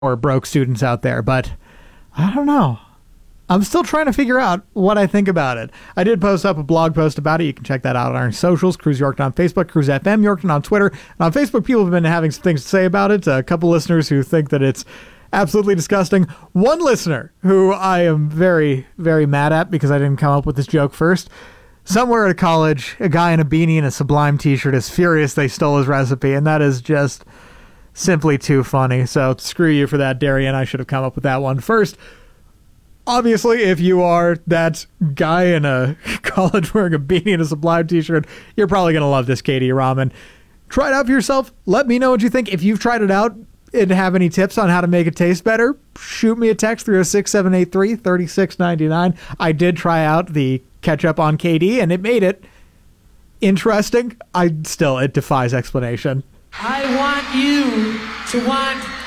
or broke students out there, but I don't know. I'm still trying to figure out what I think about it. I did post up a blog post about it. You can check that out on our socials. Cruise Yorkton on Facebook, Cruise FM Yorkton on Twitter. And on Facebook, people have been having some things to say about it. A couple listeners who think that it's absolutely disgusting. One listener who I am very, very mad at because I didn't come up with this joke first. Somewhere at a college, a guy in a beanie and a Sublime t-shirt is furious they stole his recipe, and that is just simply too funny. So screw you for that, Darian. I should have come up with that one first. Obviously, if you are that guy in a college wearing a beanie and a Sublime t-shirt, you're probably going to love this KD ramen. Try it out for yourself. Let me know what you think. If you've tried it out and have any tips on how to make it taste better, shoot me a text 306-783-3699. I did try out the ketchup on KD, and it made it interesting. It defies explanation. I want you to want